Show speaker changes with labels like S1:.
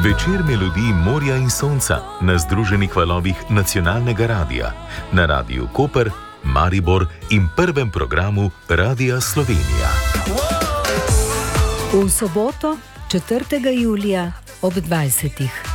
S1: Večer melodij morja in sonca na združenih valovih nacionalnega radia, na Radiu Koper, Maribor in prvem programu Radia Slovenija.
S2: V soboto, 4. julija ob 20.